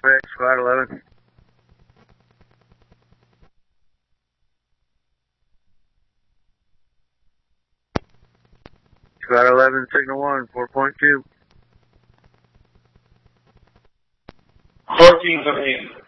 Northwest, Squad 11. Squad 11, Signal 1, 4.2. 14 for me.